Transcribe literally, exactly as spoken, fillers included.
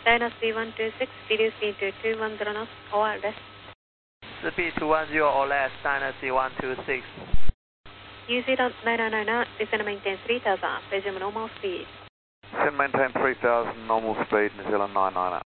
Dynasty one two six, reduce speed to two one zero knots, or less. Speed two one zero or less, Dynasty one two six. New Zealand nine nine nine, descend and maintain three thousand, resume normal speed. Descend maintain three thousand, normal speed, New Zealand nine nine.